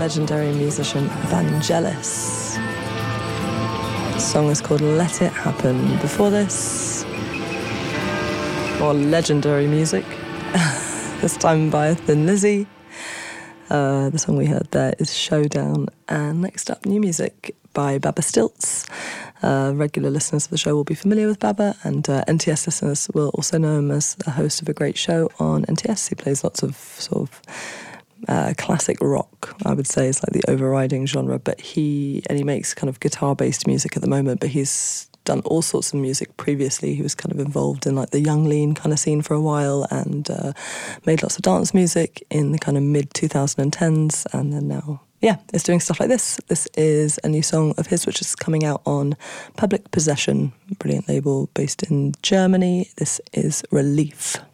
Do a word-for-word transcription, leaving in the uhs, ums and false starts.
legendary musician Vangelis. The song is called Let It Happen. Before this, more legendary music, this time by Thin Lizzy. Uh, the song we heard there is Showdown. And next up, new music by Baba Stilts. Uh, regular listeners of the show will be familiar with Baba, and uh, N T S listeners will also know him as a host of a great show on N T S. He plays lots of sort of uh, classic rock, I would say, is like the overriding genre, but he, and he makes kind of guitar-based music at the moment, but he's done all sorts of music previously. He was kind of involved in like the Young Lean kind of scene for a while, and uh, made lots of dance music in the kind of mid twenty tens, and then now, yeah, is doing stuff like this. This is a new song of his, which is coming out on Public Possession, a brilliant label based in Germany. This is Relief.